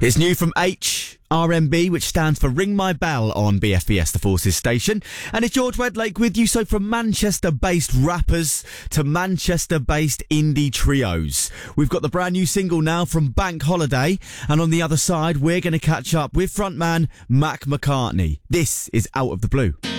It's new from HRMB, which stands for Ring My Bell on BFBS, the Forces station. And it's George Wedlake with you. So from Manchester-based rappers to Manchester-based indie trios, we've got the brand new single now from Bank Holiday. And on the other side, we're going to catch up with frontman Mac McCartney. This is Out of the Blue.